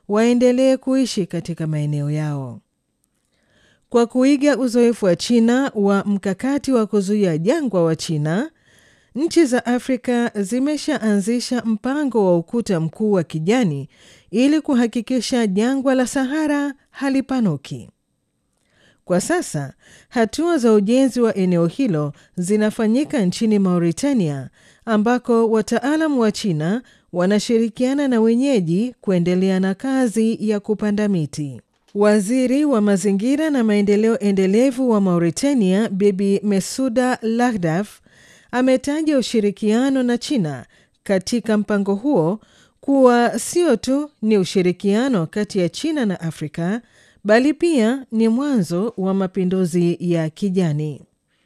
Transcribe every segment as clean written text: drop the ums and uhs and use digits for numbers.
waendelee kuishi katika maeneo yao. Kwa kuiga uzoefu wa China wa mkakati wa kuzuia jangwa wa China, nchi za Afrika zimeshaanzisha mpango wa ukuta mkuu wa kijani ili kuhakikisha jangwa la Sahara halipanuki. Kwa sasa, hatua za ujenzi wa eneo hilo zinafanyika nchini Mauritania, ambako wataalamu wa China wanashirikiana na wenyeji kuendelea na kazi ya kupanda miti. Waziri wa mazingira na maendeleo endelevu wa Mauritania, Bibi Messouda Laghdaf, ametaja ushirikiano na China katika mpango huo kuwa sio tu ni ushirikiano kati ya China na Afrika, bali pia ni mwanzo wa mapinduzi ya kijani.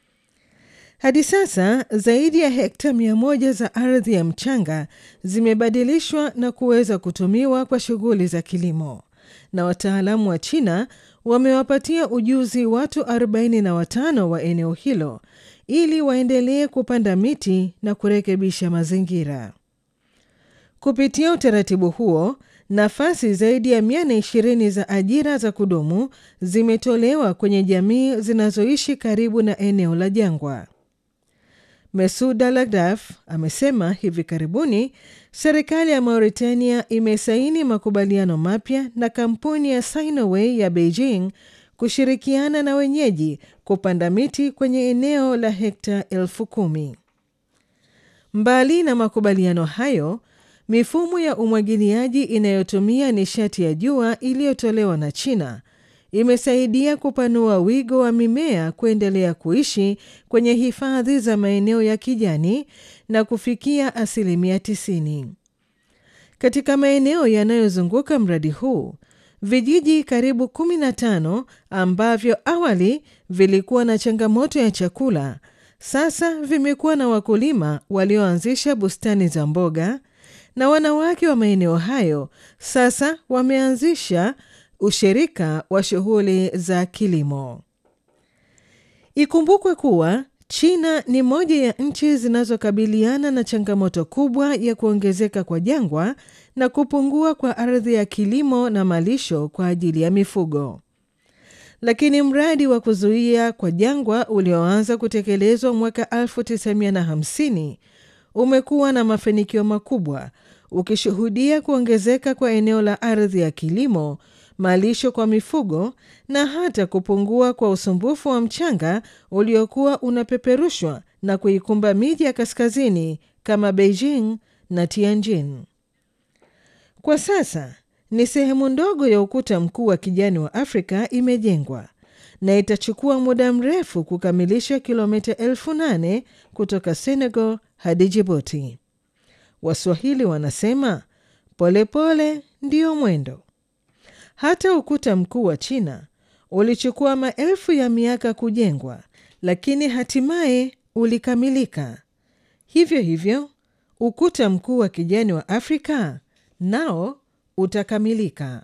Hadi sasa, zaidi ya hekta 100 za ardhi ya mchanga zimebadilishwa na kuweza kutumiwa kwa shughuli za kilimo, na wataalamu wa China wamewapatia ujuzi watu 45 wa eneo hilo ili waendelee kupanda miti na kurekebisha mazingira. Kupitia utaratibu huo, nafasi zaidi ya 120 za ajira za kudumu zimetolewa kwenye jamii zinazoishi karibu na eneo la jangwa. Messouda Laghdaf amesema hivi karibuni serikali ya Mauritania imesaini makubaliano mapya na kampuni ya Sinoway ya Beijing kushirikiana na wenyeji kupanda miti kwenye eneo la hekta 10,000. Mbali na makubaliano hayo, mifumo ya umwagiliaji inayotumia nishati ya jua iliyotolewa na China imesaidia kupanua wigo wa mimea kuendelea kuishi kwenye hifadhi za maeneo ya kijani na kufikia 90%. Katika maeneo yanayozunguka mradi huu, vijiji karibu 15 ambavyo awali vilikuwa na changamoto ya chakula, sasa vimekuwa na wakulima walioanzisha bustani za mboga, na wanawake wa maeneo hayo sasa wameanzisha ushirika wa shughuli za kilimo. Ikumbukwe kuwa China ni moja ya nchi zinazokabiliana na changamoto kubwa ya kuongezeka kwa jangwa na kupungua kwa ardhi ya kilimo na malisho kwa ajili ya mifugo. Lakini mradi wa kuzuia kwa jangwa ulioanza kutekelezwa mwaka 1950 umekuwa na mafanikio makubwa, ukishuhudia kuongezeka kwa eneo la ardhi ya kilimo, malisho kwa mifugo na hata kupungua kwa usumbufu wa mchanga uliokuwa unapeperushwa na kuikumba miji ya kaskazini kama Beijing na Tianjin. Kwa sasa, ni sehemu ndogo ya ukuta mkuu wa kijani wa Afrika imejengwa, na itachukua muda mrefu kukamilisha kilomita 8,000 kutoka Senegal hadi Djibouti. Waswahili wanasema, polepole ndio mwendo. Hata ukuta mkuu wa China ulichukua maelfu ya miaka kujengwa, lakini hatimaye ulikamilika. Hivyo hivyo, ukuta mkuu wa kijani wa Afrika nao utakamilika.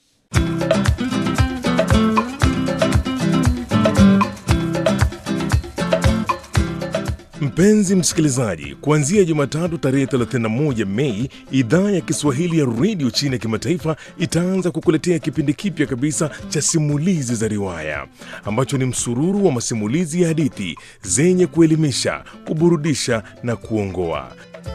Mpenzi msikilizaji, kuanzia Jumatatu tarehe 31 Mei, idhaa ya Kiswahili ya Radio China Kimataifa itaanza kukuletea kipindi kipya kabisa cha simulizi za riwaya, ambacho ni msururu wa masimulizi ya hadithi zenye kuelimisha, kuburudisha na kuongoa.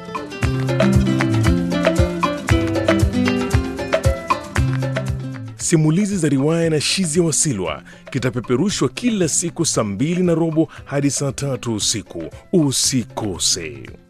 Simulizi za riwaya na Shizia Wasilwa kitapeperushwa kila siku saa 2:15 hadi saa 3 usiku. Usikose.